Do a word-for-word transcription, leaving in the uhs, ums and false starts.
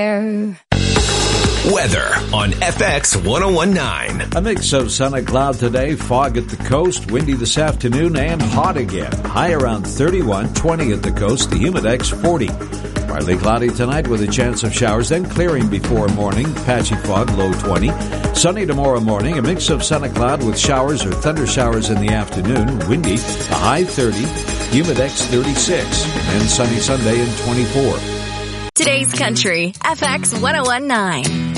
Weather on F X ten nineteen. A mix of sun and cloud today, fog at the coast, windy this afternoon, and hot again. High around thirty-one, twenty at the coast, the humidex forty. Partly cloudy tonight with a chance of showers, then clearing before morning. Patchy fog, low twenty. Sunny tomorrow morning, a mix of sun and cloud with showers or thunder showers in the afternoon. Windy, a high thirty, humidex thirty-six, and sunny Sunday in twenty-four. Today's Country, F X ten nineteen.